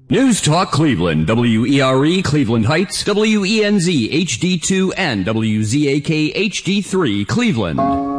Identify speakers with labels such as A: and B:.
A: News Talk Cleveland, WERE Cleveland Heights, WENZ HD2 and WZAK HD3 Cleveland.